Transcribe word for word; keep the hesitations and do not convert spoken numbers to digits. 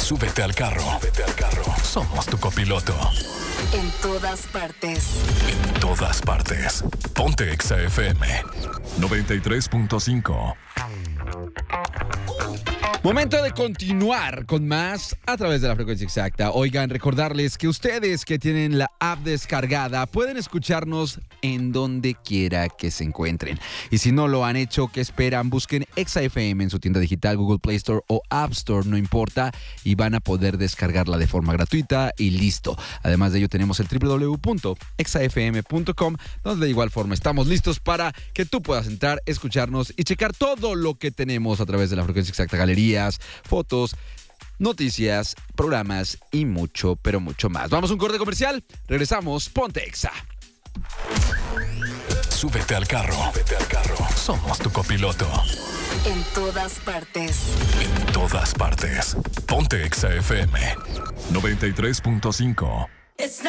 Súbete al carro. Súbete al carro. Somos tu copiloto. En todas partes. En todas partes. Ponte Exa F M noventa y tres punto cinco. Momento de continuar con más a través de la frecuencia exacta. Oigan, recordarles que ustedes que tienen la app descargada pueden escucharnos en donde quiera que se encuentren. Y si no lo han hecho, ¿qué esperan? Busquen Exa F M en su tienda digital, Google Play Store o App Store, no importa, y van a poder descargarla de forma gratuita y listo. Además de ello, tenemos el doble u doble u doble u punto exa f m punto com, donde de igual forma estamos listos para que tú puedas entrar, escucharnos y checar todo lo que tenemos a través de la frecuencia exacta, galería, fotos, noticias, programas y mucho, pero mucho más. Vamos a un corte comercial. Regresamos. Ponte Exa. Súbete al carro. Súbete al carro. Somos tu copiloto. En todas partes. En todas partes. Ponte Exa F M noventa y tres punto cinco.